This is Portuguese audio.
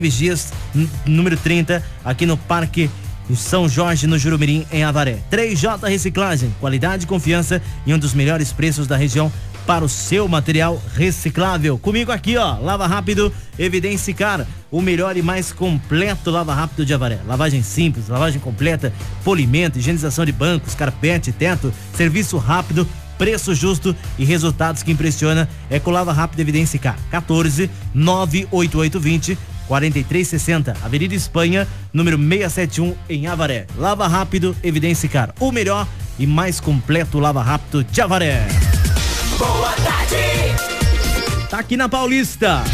Dias, número 30, aqui no Parque São Jorge, no Jurumirim, em Avaré. 3J Reciclagem, qualidade e confiança e um dos melhores preços da região para o seu material reciclável. Comigo aqui, ó, Lava Rápido Evidensicar, o melhor e mais completo lava rápido de Avaré. Lavagem simples, lavagem completa, polimento, higienização de bancos, carpete, teto, serviço rápido, preço justo e resultados que impressiona é com o Lava Rápido Evidensicar. 14 98820 4360, Avenida Espanha, número 671, em Avaré. Lava Rápido Evidensicar, o melhor e mais completo lava rápido de Avaré. Boa tarde! Tá aqui na Paulista.